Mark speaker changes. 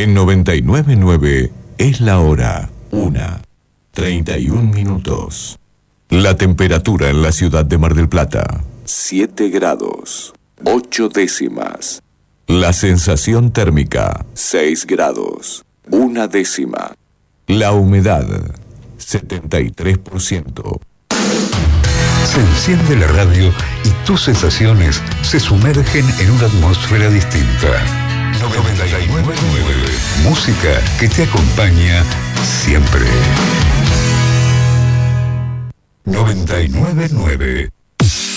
Speaker 1: En 99.9 es la hora 1:31. La temperatura en la ciudad de Mar del Plata, 7 grados, 8 décimas. La sensación térmica, 6 grados, 1 décima. La humedad, 73%.
Speaker 2: Se enciende la radio y tus sensaciones se sumergen en una atmósfera distinta. 99.9. Música que te acompaña siempre. 99.9.